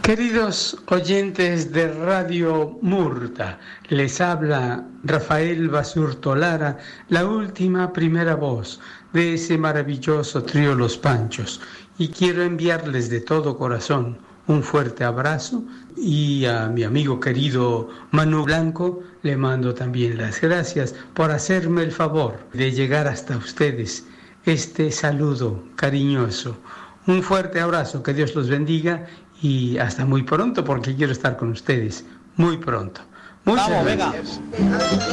Queridos oyentes de Radio Murta, les habla Rafael Basurto Lara, la última primera voz de ese maravilloso trío Los Panchos, y quiero enviarles de todo corazón un fuerte abrazo, y a mi amigo querido Manu Blanco le mando también las gracias por hacerme el favor de llegar hasta ustedes este saludo cariñoso. Un fuerte abrazo, que Dios los bendiga y hasta muy pronto, porque quiero estar con ustedes muy pronto. Muchas gracias. Venga.